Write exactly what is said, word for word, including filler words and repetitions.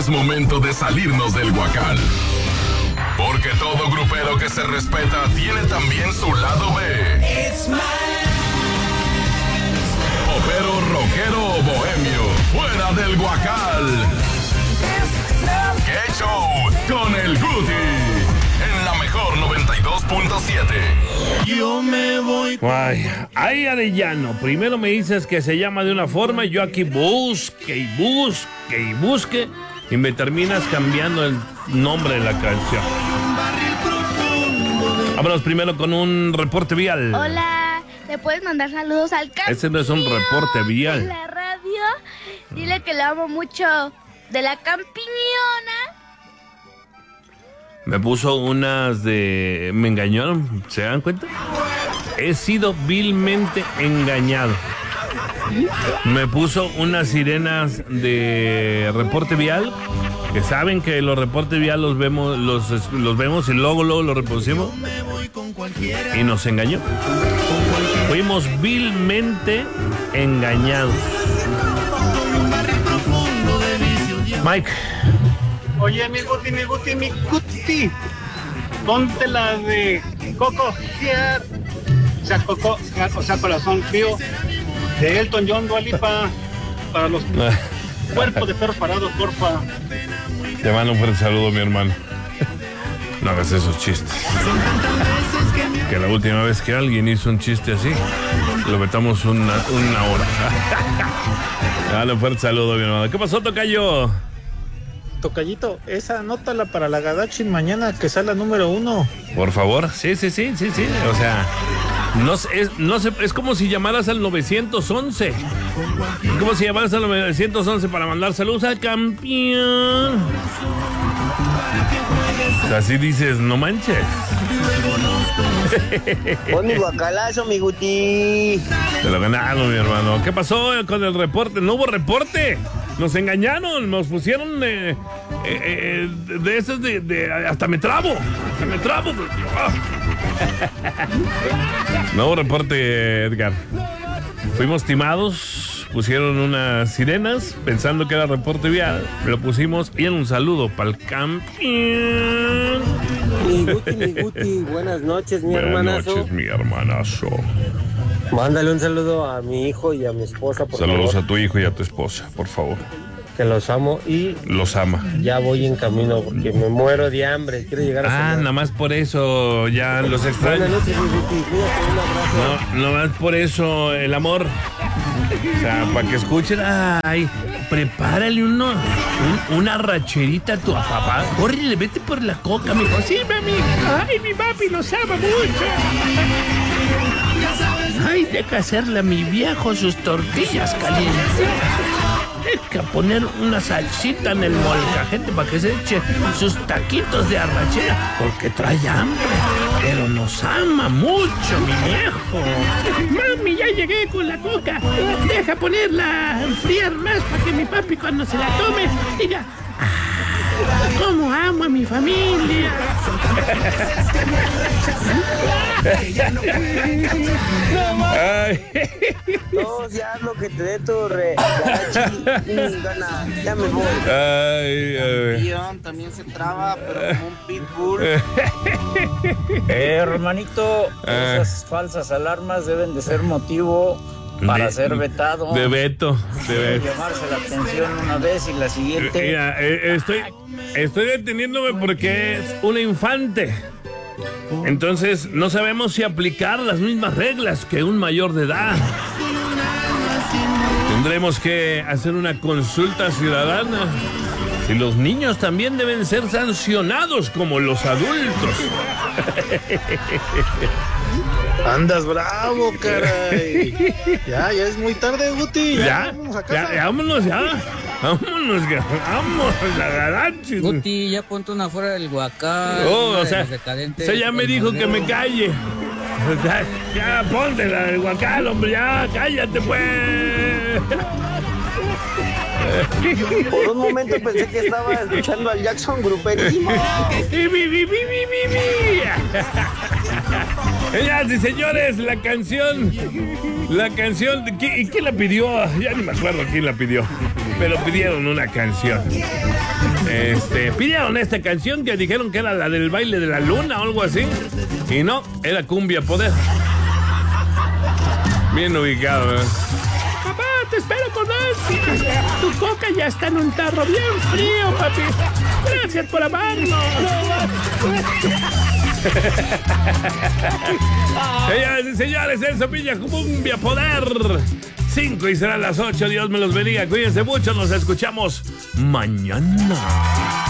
Es momento de salirnos del huacal. Porque todo grupero que se respeta tiene también su lado B. Popero, rockero o bohemio, fuera del huacal. ¡Qué show! Con el Guti. En la mejor noventa y dos punto siete. Yo me voy. Ay, ay, Arellano, primero me dices que se llama de una forma y yo aquí busque y busque y busque y me terminas cambiando el nombre de la canción. Vámonos primero con un reporte vial. Hola, ¿le puedes mandar saludos al campeón? Ese no es un reporte vial. En la radio, dile que le amo mucho de la campiñona. Me puso unas de... Me engañaron, ¿se dan cuenta? He sido vilmente engañado. Me puso unas sirenas de reporte vial, que saben que los reportes vial los vemos, los, los vemos y luego, luego los reproducimos. Y nos engañó. Fuimos vilmente engañados. Mike. Oye, mi Guti, mi Guti, mi Guti, ponte la de Coco, yeah. O sea, Coco, o sea, Corazón Frío, de Elton John, Dua Lipa, para los cuerpos de perros parados, porfa. Te mando un fuerte saludo, mi hermano. No hagas esos chistes. Que la última vez que alguien hizo un chiste así, lo metamos una, una hora. Dale un fuerte saludo, mi hermano. ¿Qué pasó, tocayo? Tocayito, esa anótala para la Gadachin mañana que sale la número uno. Por favor, sí, sí, sí, sí, sí. O sea, no es, no sé, es como si llamaras al nueve once. Es como si llamaras al nueve once para mandar saludos al campeón. O sea, así dices, no manches. Pon mi guacalazo, mi Guti. Te lo ganaron, mi hermano. ¿Qué pasó con el reporte? No hubo reporte. Nos engañaron, nos pusieron eh, eh, eh, de esos de, de... Hasta me trabo, hasta me trabo. ¡Ah! No hubo reporte, Edgar. Fuimos timados, pusieron unas sirenas pensando que era reporte vial. Lo pusimos y en un saludo para el campeón. Mi Guti, mi Guti, buenas noches, mi Buenas hermanazo. Buenas noches, mi hermanazo. Mándale un saludo a mi hijo y a mi esposa, por Saludos favor. a tu hijo y a tu esposa, por favor. Que los amo y los ama. Ya voy en camino porque me muero de hambre. Quiero llegar a Ah, cenar. nada más por eso ya los extraño. Buenas noches, mi Guti. Cuídate, un abrazo. No, nada más por eso el amor. O sea, para que escuchen, ay, prepárale uno, un, una racherita a tu papá. Córrele, vete por la coca, mijo. Sí, mami. Ay, mi papi los ama mucho. Ay, deja hacerle a mi viejo sus tortillas calientes. Deja poner una salsita en el molcajete para que se eche sus taquitos de arrachera, porque trae hambre, pero nos ama mucho, mi viejo. Mami, ya llegué con la coca. Deja ponerla a enfriar más para que mi papi cuando se la tome diga: ¡cómo amo a mi familia! Ay. No, ya lo que te dé tu re... Gana, ya me voy. Ay, ay. También se traba, pero como un pitbull. Eh, hermanito, Ah. esas falsas alarmas deben de ser motivo para De- ser vetado. De Beto, de Debe Beto. llamarse la atención una vez y la siguiente. Mira, eh, estoy, estoy deteniéndome porque es una infante. Entonces no sabemos si aplicar las mismas reglas que un mayor de edad. Tendremos que hacer una consulta ciudadana. Si los niños también deben ser sancionados como los adultos. Andas bravo, caray. Ya, ya es muy tarde, Guti. Ya, Ya, vámonos a ya, casa. ya, vámonos ya. Vámonos, ya, vámonos, la garachi. Guti, ya ponte una fuera del huacal. Oh, una o de sea, los decadentes, usted ya me el dijo que modelo. me calle. O sea, ya, ponte la del guacal, hombre, ya, cállate, pues. Por un momento pensé que estaba escuchando al Jackson Gruperísimo. Mi, mi, mi, mi, mi, mi. Señoras y señores, la canción, la canción, ¿y quién la pidió? Ya ni me acuerdo quién la pidió, pero pidieron una canción. Este, pidieron esta canción que dijeron que era la del baile de la luna o algo así. Y no, era Cumbia Poder. Bien ubicado, ¿eh? Papá, te espero con ansia. Tu coca ya está en un tarro bien frío, papi. Gracias por amarnos. Señoras y señores, Elsa Piña, Cumbia Poder. Cinco y serán las ocho. Dios me los bendiga. Cuídense mucho. Nos escuchamos mañana.